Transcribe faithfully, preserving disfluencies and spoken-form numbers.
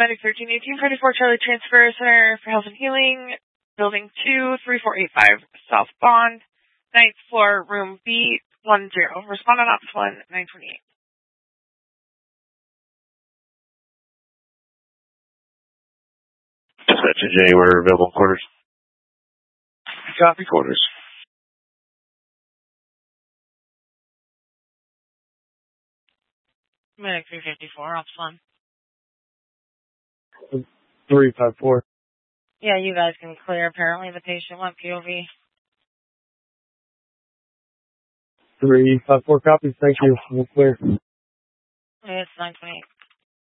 Medic thirteen eighteen thirty-four Charlie Transfer Center for Health and Healing, Building two, three four eight five, South Bond, ninth floor, room B ten. Respond on Ops one, nine twenty-eight. Dispatch anywhere available quarters. Copy quarters. Medic three fifty-four, Ops one. three five four. Yeah, you guys can clear. Apparently the patient went P O V. three five four copies. Thank you. We'll clear. It's nine twenty-eight.